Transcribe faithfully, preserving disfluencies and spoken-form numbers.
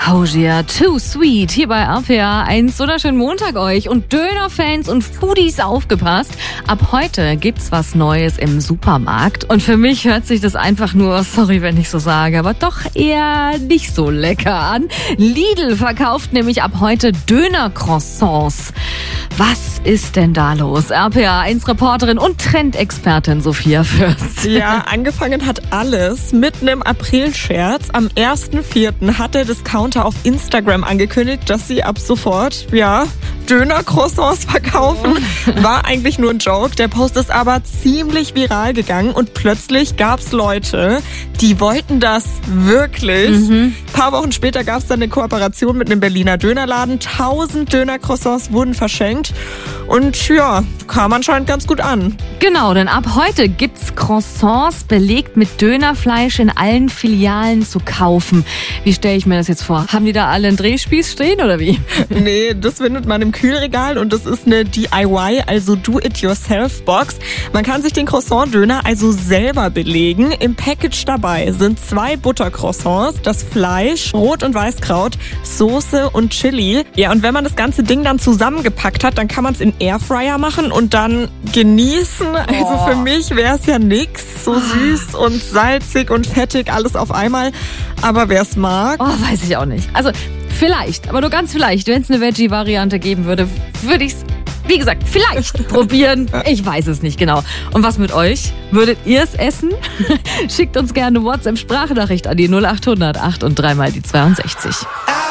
Oh yeah, too sweet. Hier bei R P R. Einen wunderschönen Montag euch. Und Dönerfans und Foodies, aufgepasst. Ab heute gibt's was Neues im Supermarkt. Und für mich hört sich das einfach nur, sorry, wenn ich so sage, aber doch eher nicht so lecker an. Lidl verkauft nämlich ab heute Döner-Croissants. Was ist denn da los? R P R eins Reporterin und Trendexpertin Sophia Fürst. Ja, angefangen hat alles mit einem April-Scherz. Am ersten vierten hat der Discounter auf Instagram angekündigt, dass sie ab sofort, ja, Döner-Croissants verkaufen. War eigentlich nur ein Joke. Der Post ist aber ziemlich viral gegangen und plötzlich gab's Leute, die wollten das wirklich. Mhm. Ein paar Wochen später gab's dann eine Kooperation mit einem Berliner Dönerladen. Tausend Döner-Croissants wurden verschenkt und ja, kam anscheinend ganz gut an. Genau, denn ab heute gibt's Croissants belegt mit Dönerfleisch in allen Filialen zu kaufen. Wie stelle ich mir das jetzt vor? Haben die da alle einen Drehspieß stehen oder wie? Nee, das findet man im Kühlregal und das ist eine D I Y, also Do-It-Yourself-Box. Man kann sich den Croissant-Döner also selber belegen. Im Package dabei sind zwei Buttercroissants, das Fleisch, Rot- und Weißkraut, Soße und Chili. Ja, und wenn man das ganze Ding dann zusammengepackt hat, dann kann man es in Airfryer machen und dann genießen. Also oh. Für mich wäre es ja nix. So süß und salzig und fettig, alles auf einmal. Aber wer es mag... Oh, weiß ich auch nicht. Also vielleicht, aber nur ganz vielleicht, wenn es eine Veggie-Variante geben würde, würde ich es, wie gesagt, vielleicht probieren. Ich weiß es nicht genau. Und was mit euch? Würdet ihr es essen? Schickt uns gerne eine WhatsApp-Sprachnachricht an die null acht hundert acht und dreimal die zweiundsechzig.